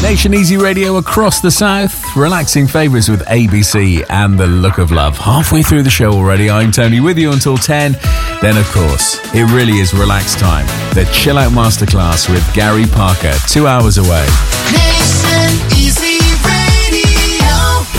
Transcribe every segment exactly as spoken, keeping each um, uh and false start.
Nation Easy Radio across the south. Relaxing favourites with A B C and The Look of Love. Halfway through the show already. I'm Tony with you until ten. Then, of course, it really is relax time. The Chill Out Masterclass with Gary Parker. Two hours away. Nation Easy Radio.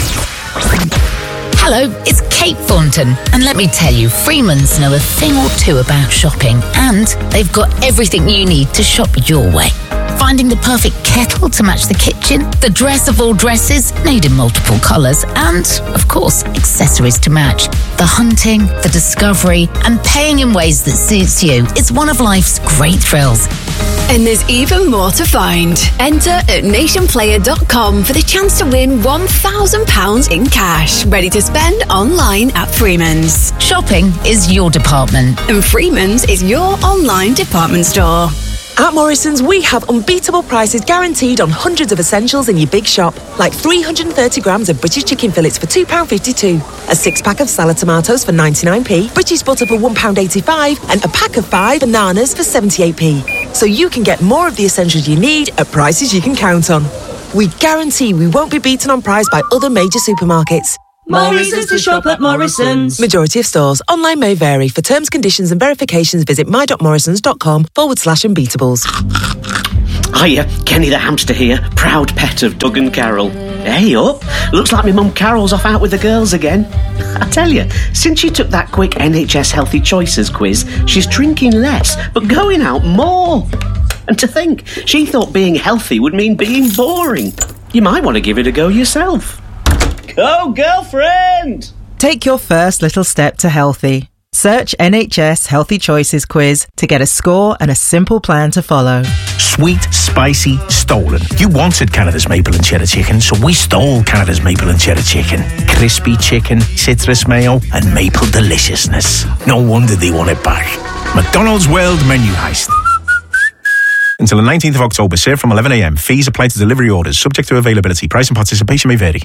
Hello, it's Kate Thornton, and let me tell you, Freeman's know a thing or two about shopping, and they've got everything you need to shop your way. Finding the perfect kettle to match the kitchen, the dress of all dresses, made in multiple colours, and, of course, accessories to match. The hunting, the discovery, and paying in ways that suits you is one of life's great thrills. And there's even more to find. Enter at nation player dot com for the chance to win one thousand pounds in cash, ready to spend online at Freeman's. Shopping is your department. And Freeman's is your online department store. At Morrison's, we have unbeatable prices guaranteed on hundreds of essentials in your big shop, like three hundred thirty grams of British chicken fillets for two pounds fifty-two, a six-pack of salad tomatoes for ninety-nine p, British butter for one pound eighty-five, and a pack of five bananas for seventy-eight p. So you can get more of the essentials you need at prices you can count on. We guarantee we won't be beaten on price by other major supermarkets. More reasons to shop at Morrison's. Majority of stores. Online may vary. For terms, conditions and verifications, visit my.morrisons.com forward slash unbeatables. Hiya, Kenny the hamster here, proud pet of Doug and Carol. Hey up, looks like my mum Carol's off out with the girls again. I tell you, since she took that quick N H S Healthy Choices quiz, she's drinking less, but going out more. And to think, she thought being healthy would mean being boring. You might want to give it a go yourself. Go, girlfriend! Take your first little step to healthy. Search N H S Healthy Choices quiz to get a score and a simple plan to follow. Sweet, spicy, stolen. You wanted Canada's maple and cheddar chicken, so we stole Canada's maple and cheddar chicken. Crispy chicken, citrus mayo, and maple deliciousness. No wonder they want it back. McDonald's World Menu Heist. Until the nineteenth of October, served from eleven a m. Fees apply to delivery orders, subject to availability. Price and participation may vary.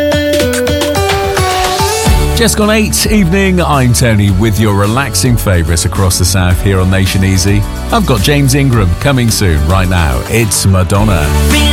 Just gone eight evening. I'm Tony with your relaxing favourites across the south here on Nation Easy. I've got James Ingram coming soon. Right now, it's Madonna.